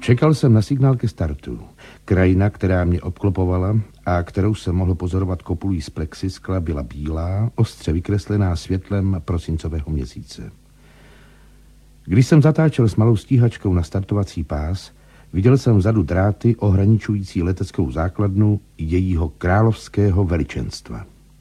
Čekal jsem na signál ke startu. Krajina, která mě obklopovala a kterou jsem mohl pozorovat kopulí z plexiskla, byla bílá, ostře vykreslená světlem prosincového měsíce. Když jsem zatáčel s malou stíhačkou na startovací pás, viděl jsem vzadu dráty ohraničující leteckou základnu jejího královského veličenstva.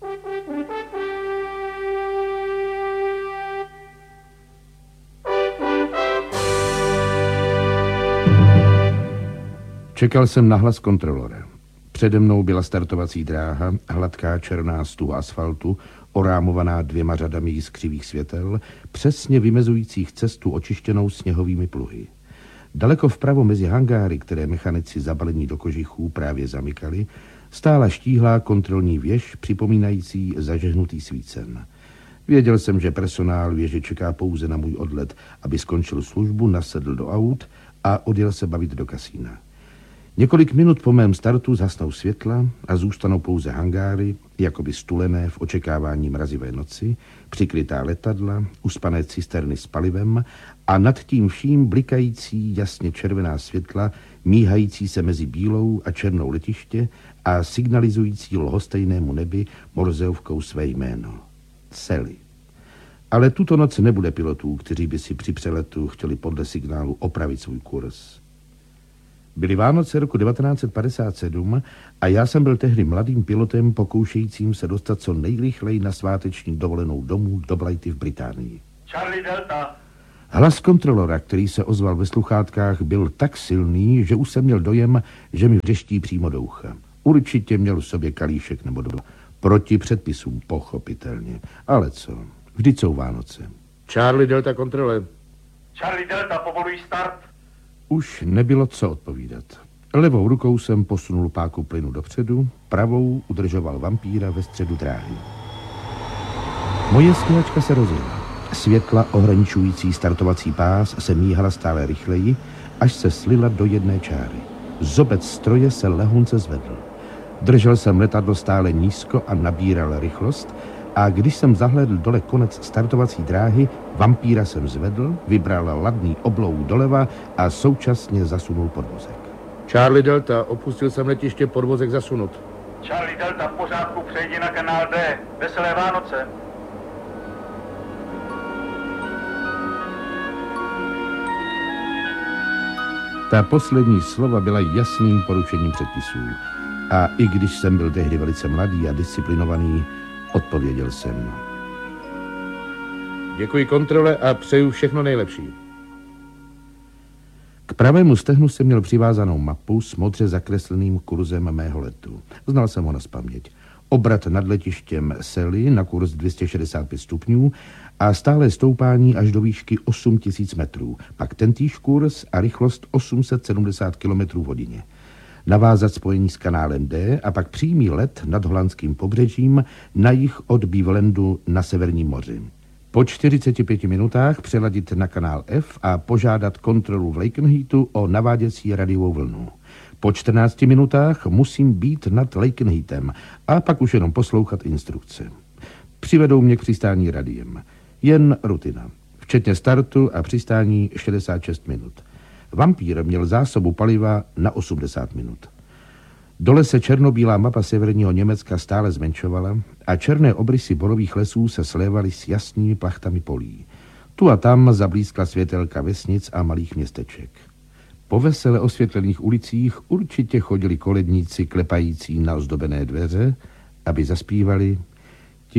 Čekal jsem na hlas kontrolora. Přede mnou byla startovací dráha, hladká černá stuh asfaltu, orámovaná 2 řadami jiskřivých světel, přesně vymezujících cestu očištěnou sněhovými pluhy. Daleko vpravo mezi hangáry, které mechanici zabalení do kožichů právě zamykali, stála štíhlá kontrolní věž, připomínající zažehnutý svícen. Věděl jsem, že personál věže čeká pouze na můj odlet, aby skončil službu, nasedl do aut a odjel se bavit do kasína. Několik minut po mém startu zhasnou světla a zůstanou pouze hangáry, jakoby stulené v očekávání mrazivé noci, přikrytá letadla, uspané cisterny s palivem a nad tím vším blikající jasně červená světla, míhající se mezi bílou a černou letiště a signalizující lhostejnému nebi morzeovkou své jméno. Sally. Ale tuto noc nebude pilotů, kteří by si při přeletu chtěli podle signálu opravit svůj kurz. Byly Vánoce roku 1957 a já jsem byl tehdy mladým pilotem pokoušejícím se dostat co nejrychleji na sváteční dovolenou domů do Blighty v Británii. Charlie Delta. Hlas kontrolora, který se ozval ve sluchátkách, byl tak silný, že už jsem měl dojem, že mi vřeští přímo do ucha. Určitě měl v sobě kalíšek nebo 2. Proti předpisům, pochopitelně. Ale co? Vždyť jsou Vánoce. Charlie Delta kontrole. Charlie Delta, povolují start. Už nebylo co odpovídat. Levou rukou jsem posunul páku plynu dopředu, pravou udržoval vampíra ve středu dráhy. Moje stíhačka se rozjela. Světla ohraničující startovací pás se míhala stále rychleji, až se slila do jedné čáry. Zobec stroje se lehonce zvedl. Držel jsem letadlo stále nízko a nabíral rychlost, a když jsem zahlédl dole konec startovací dráhy, vampíra jsem zvedl, vybral ladný oblouk doleva a současně zasunul podvozek. Charlie Delta, opustil jsem letiště, podvozek zasunut. Charlie Delta, v pořádku, přejdi na kanál D. Veselé Vánoce. Ta poslední slova byla jasným porušením předpisů. A i když jsem byl tehdy velice mladý a disciplinovaný, odpověděl jsem. Děkuji kontrole a přeju všechno nejlepší. K pravému stehnu jsem měl přivázanou mapu s modře zakresleným kurzem mého letu. Znal jsem ho nazpaměť. Obrat nad letištěm Sally na kurz 265 stupňů a stále stoupání až do výšky 8000 metrů. Pak tentýž kurz a rychlost 870 km v hodině. Navázat spojení s kanálem D a pak přímý let nad holandským pobřežím na jih od Bevelandu na Severním moři. Po 45 minutách přeladit na kanál F a požádat kontrolu v Lakenheatu o naváděcí radiovou vlnu. Po 14 minutách musím být nad Lakenheatem a pak už jenom poslouchat instrukce. Přivedou mě k přistání radiem. Jen rutina. Včetně startu a přistání 66 minut. Vampír měl zásobu paliva na 80 minut. Dole se černobílá mapa severního Německa stále zmenšovala a černé obrysy borových lesů se slévaly s jasnými plachtami polí. Tu a tam zablízkla světelka vesnic a malých městeček. Po vesele osvětlených ulicích určitě chodili koledníci klepající na ozdobené dveře, aby zaspívali